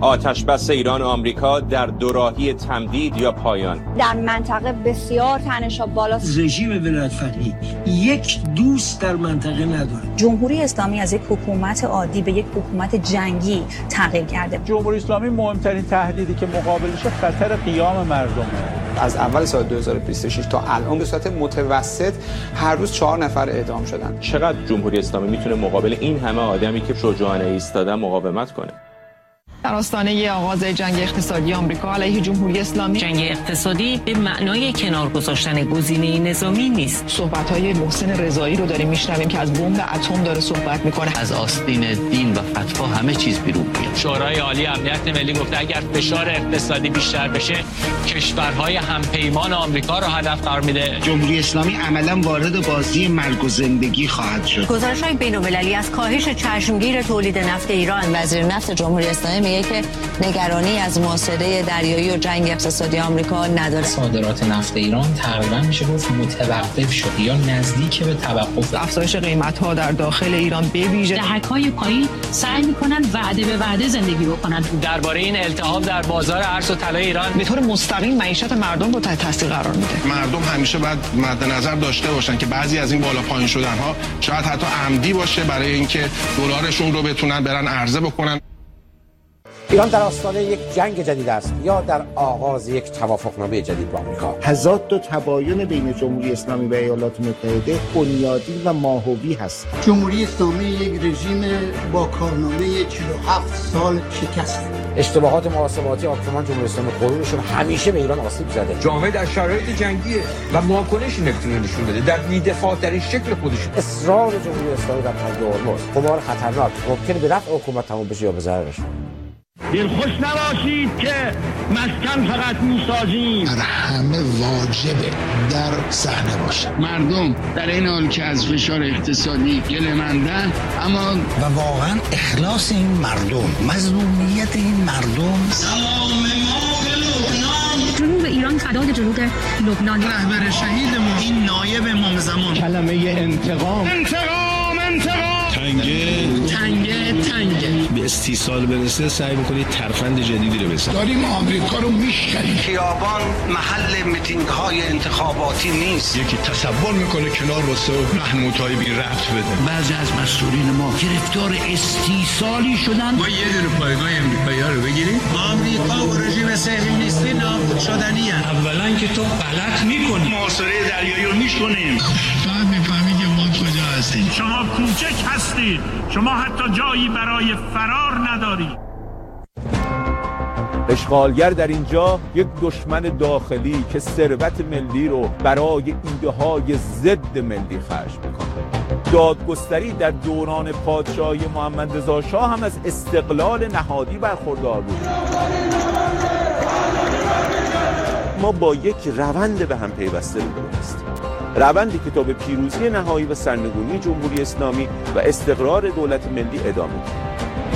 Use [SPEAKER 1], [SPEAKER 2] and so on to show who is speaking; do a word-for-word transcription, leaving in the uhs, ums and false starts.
[SPEAKER 1] آتش‌بس ایران و آمریکا در دوراهی تمدید یا پایان؟
[SPEAKER 2] در منطقه بسیار تنش‌ها بالاست.
[SPEAKER 3] رژیم ولایت‌فقیه یک دوست در منطقه نداره.
[SPEAKER 4] جمهوری اسلامی از یک حکومت عادی به یک حکومت جنگی تغییر کرده.
[SPEAKER 5] جمهوری اسلامی مهمترین تهدیدی که مقابلش خطر قیام مردمه.
[SPEAKER 6] از اول سال دو هزار و بیست و شش تا الان به صورت متوسط هر روز چهار نفر اعدام شدن.
[SPEAKER 1] چقدر جمهوری اسلامی میتونه مقابل این همه آدمی که شجاعانه ایستادن مقاومت کنه؟
[SPEAKER 7] در آستانه آغاز جنگ اقتصادی آمریکا علیه جمهوری اسلامی،
[SPEAKER 8] جنگ اقتصادی به معنای کنار گذاشتن گزینه نظامی نیست.
[SPEAKER 7] صحبت‌های محسن رضایی رو داریم میشنویم که از بمب اتم داره صحبت میکنه.
[SPEAKER 9] از آستین دین و فتوا همه چیز بیرون میاد.
[SPEAKER 10] شورای عالی امنیت ملی گفته اگر فشار اقتصادی بیشتر بشه، کشورهای همپیمان آمریکا رو هدف قرار میده.
[SPEAKER 11] جمهوری اسلامی عملاً وارد بازی مرگ و زندگی خواهد شد.
[SPEAKER 12] گزارش‌های بین‌المللی از کاهش چشمگیر تولید نفت ایران.
[SPEAKER 13] وزیر نفت جمهوری اسلامی که نگرانی از محاصره دریایی و جنگ اقتصادی آمریکا نداره.
[SPEAKER 14] صادرات نفت ایران تقریبا میشه گفت متوقف شد یا نزدیک به توقف.
[SPEAKER 7] افزایش قیمت‌ها در داخل ایران به ویژه
[SPEAKER 8] دهک‌های پایین سعی می‌کنن وعده به وعده زندگی بکنن.
[SPEAKER 10] درباره این التهاب در بازار ارز و طلای ایران
[SPEAKER 7] به طور مستقیم معیشت مردم رو تحت تاثیر قرار میده.
[SPEAKER 15] مردم همیشه باید مد نظر داشته باشن که بعضی از این بالا پایین شدن‌ها شاید حتی عمدی باشه برای اینکه دلارشون رو بتونن برن عرضه بکنن.
[SPEAKER 16] ایران در آستانه یک جنگ جدید است یا در آغاز یک توافقنامه جدید با آمریکا.
[SPEAKER 11] تضاد و تباین بین جمهوری اسلامی و ایالات متحده بنیادین و ماهوی هست.
[SPEAKER 17] جمهوری اسلامی یک رژیم با کارنامه چهل و هفت سال شکست.
[SPEAKER 16] اشتباهات محاسباتی آکتمان جمهوری اسلامی قرونشون همیشه به ایران آسیب زده.
[SPEAKER 18] جامعه در شرایط جنگیه و واکنشی نمیتونه نشون بده در بی‌دفاع در این شکل خودش.
[SPEAKER 16] اصرار جمهوری اسلامی بر تنگ هرمز قمار خطرناک ممکنه به نفع حکومت تموم بشه یا به ضررش.
[SPEAKER 19] دلخوش نباشید که مسکن فقط میسازیم.
[SPEAKER 20] در همه واجبه در صحنه باشه.
[SPEAKER 11] مردم در این حال که از فشار اقتصادی گله‌مندن، اما
[SPEAKER 20] و واقعا اخلاص این مردم، مظلومیت این مردم.
[SPEAKER 19] سلام ما به لبنان.
[SPEAKER 8] جنوب ایران فدای جنوب لبنان.
[SPEAKER 11] رهبر شهید ما این نایب امام زمان.
[SPEAKER 5] کلمه انتقام
[SPEAKER 19] انتقام انتقام
[SPEAKER 11] تنگه
[SPEAKER 19] تنگه تنگه
[SPEAKER 21] به استیصال برسه سعی میکنید ترفند جدیدی رو بزنید.
[SPEAKER 20] داریم آمریکا رو میشکنیم.
[SPEAKER 11] خیابان محل میتینگ های انتخاباتی نیست.
[SPEAKER 21] یکی تصور میکنه کنار واسه محمودهای بی ربط بده.
[SPEAKER 11] بعضی از مسئولین ما گرفتار استیصالی شدن.
[SPEAKER 21] ما یه دونه پایگاه امریکایی‌ها رو بگیریم.
[SPEAKER 11] آمریکا و رژیم صهیونیستی نابود شدنی هست.
[SPEAKER 21] اولا که تو غلط میکنی.
[SPEAKER 11] محاصره دریایی رو میشکنیم.
[SPEAKER 20] بعد میفهمی که ما کجا هستیم.
[SPEAKER 19] شما کوچک هستید. شما حتی جایی برای فرار ندارید.
[SPEAKER 5] اشغالگر در اینجا یک دشمن داخلی که ثروت ملی رو برای ایده‌های ضد ملی خرج میکنه. دادگستری در دوران پادشاهی محمد رضا شاه هم از استقلال نهادی برخوردار بود. ما با یک روند به هم پیوسته روبرو هستیم. روندی که تا به پیروزی نهایی و سرنگونی جمهوری اسلامی و استقرار دولت ملی ادامه دارد.